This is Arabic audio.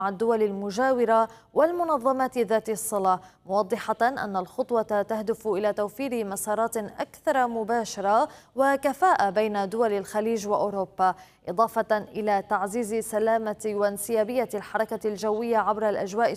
مع الدول المجاورة والمنظمات ذات الصلة، موضحة أن الخطوة تهدف إلى توفير مسارات أكثر مباشرة وكفاءة بين دول الخليج وأوروبا، إضافة إلى تعزيز سلامة وانسيابية الحركة الجوية عبر الأجواء